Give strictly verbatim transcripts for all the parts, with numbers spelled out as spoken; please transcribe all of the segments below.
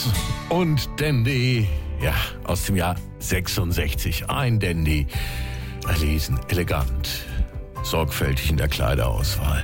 Und Dandy, ja, aus dem Jahr sechsundsechzig. Ein Dandy, erlesen, elegant, sorgfältig in der Kleiderauswahl.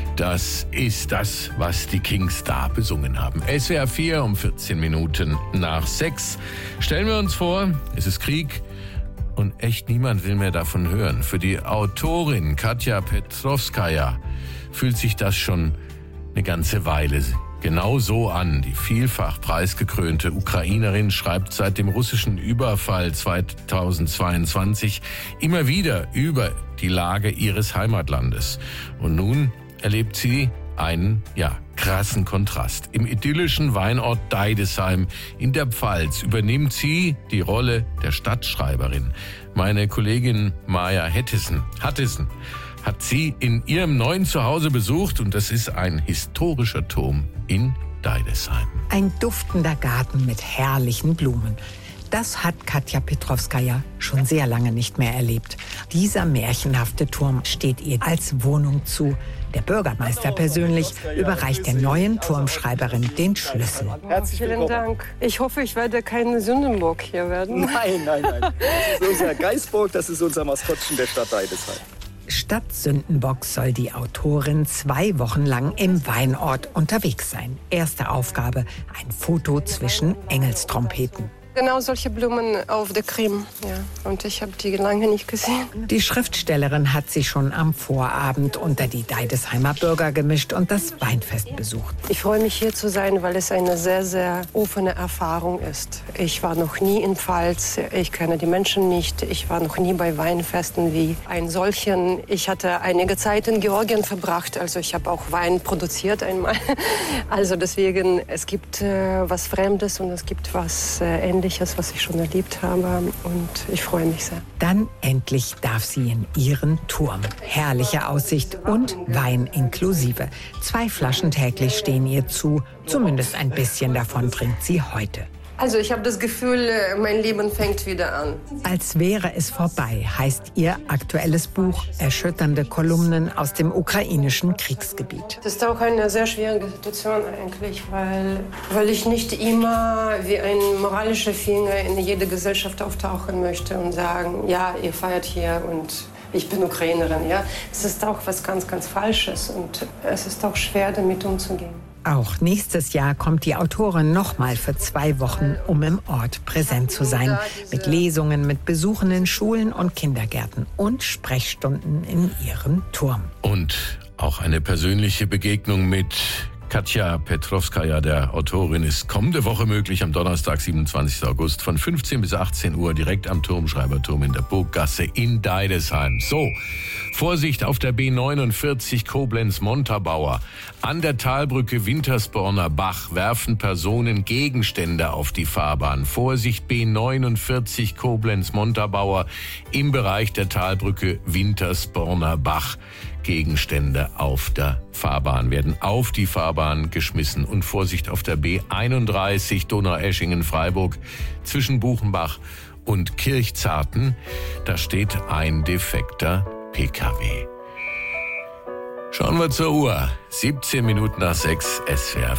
Das ist das, was die Kings da besungen haben. S W R vier um vierzehn Minuten nach sechs. Stellen wir uns vor, es ist Krieg und echt niemand will mehr davon hören. Für die Autorin Katja Petrovskaja fühlt sich das schon eine ganze Weile genau so an. Die vielfach preisgekrönte Ukrainerin schreibt seit dem russischen Überfall zweitausendzweiundzwanzig immer wieder über die Lage ihres Heimatlandes. Und nun erlebt sie einen, ja, krassen Kontrast. Im idyllischen Weinort Deidesheim in der Pfalz übernimmt sie die Rolle der Stadtschreiberin. Meine Kollegin Maja Hettesen, Hattesen hat sie in ihrem neuen Zuhause besucht und das ist ein historischer Turm in Deidesheim. Ein duftender Garten mit herrlichen Blumen. Das hat Katja Petrovskaja schon sehr lange nicht mehr erlebt. Dieser märchenhafte Turm steht ihr als Wohnung zu. Der Bürgermeister persönlich überreicht der neuen Turmschreiberin den Schlüssel. Herzlich willkommen. Vielen Dank. Ich hoffe, ich werde keine Sündenbock hier werden. Nein, nein, nein. Das ist unser Geißbock, das ist unser Maskottchen der Stadt Deidesheim. Statt Sündenbock soll die Autorin zwei Wochen lang im Weinort unterwegs sein. Erste Aufgabe, ein Foto zwischen Engelstrompeten. Genau solche Blumen auf der Krim. Ja. Und ich habe die lange nicht gesehen. Die Schriftstellerin hat sich schon am Vorabend unter die Deidesheimer Bürger gemischt und das Weinfest besucht. Ich freue mich, hier zu sein, weil es eine sehr, sehr offene Erfahrung ist. Ich war noch nie in Pfalz, ich kenne die Menschen nicht. Ich war noch nie bei Weinfesten wie ein solchen. Ich hatte einige Zeit in Georgien verbracht, also ich habe auch Wein produziert einmal. Also deswegen, es gibt äh, was Fremdes und es gibt was äh, Ähnliches, was ich schon erlebt habe und ich freue mich sehr. Dann endlich darf sie in ihren Turm. Herrliche Aussicht und Wein inklusive. Zwei Flaschen täglich stehen ihr zu. Zumindest ein bisschen davon trinkt sie heute. Also ich habe das Gefühl, mein Leben fängt wieder an. Als wäre es vorbei, heißt ihr aktuelles Buch Erschütternde Kolumnen aus dem ukrainischen Kriegsgebiet. Das ist auch eine sehr schwierige Situation eigentlich, weil, weil ich nicht immer wie ein moralischer Finger in jede Gesellschaft auftauchen möchte und sagen, ja, ihr feiert hier und ich bin Ukrainerin. Ja, es ist auch was ganz, ganz Falsches und es ist auch schwer, damit umzugehen. Auch nächstes Jahr kommt die Autorin noch mal für zwei Wochen, um im Ort präsent zu sein. Mit Lesungen, mit Besuchen in Schulen und Kindergärten und Sprechstunden in ihrem Turm. Und auch eine persönliche Begegnung mit Katja Petrovskaja, der Autorin, ist kommende Woche möglich am Donnerstag, siebenundzwanzigsten August von fünfzehn bis achtzehn Uhr direkt am Turmschreiberturm in der Burggasse in Deidesheim. So, Vorsicht auf der B neunundvierzig Koblenz-Montabaur. An der Talbrücke Wintersborner Bach werfen Personen Gegenstände auf die Fahrbahn. Vorsicht B neunundvierzig Koblenz-Montabaur im Bereich der Talbrücke Wintersborner Bach. Gegenstände auf der Fahrbahn werden auf die Fahrbahn geschmissen. Und Vorsicht auf der B einunddreißig Donaueschingen-Freiburg zwischen Buchenbach und Kirchzarten. Da steht ein defekter P K W. Schauen wir zur Uhr. siebzehn Minuten nach sechs, S W R